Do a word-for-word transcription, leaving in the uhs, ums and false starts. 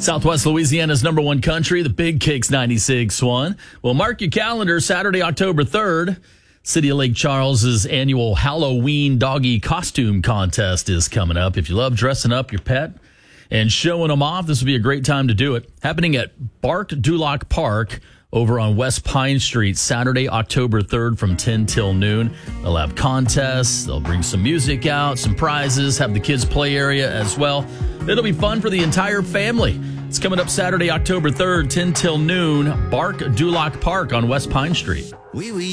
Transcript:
Southwest Louisiana's number one country, the Big Kicks ninety-six point one. Well, mark your calendar, Saturday, October third. City of Lake Charles's annual Halloween doggy costume contest is coming up. If you love dressing up your pet and showing them off, this would be a great time to do it. Happening at Bark Duloc Park over on West Pine Street, Saturday, October third from ten till noon. They'll have contests. They'll bring some music out, some prizes, have the kids' play area as well. It'll be fun for the entire family. It's coming up Saturday, October third, ten till noon, Bark Duloc Park on West Pine Street. Oui, oui.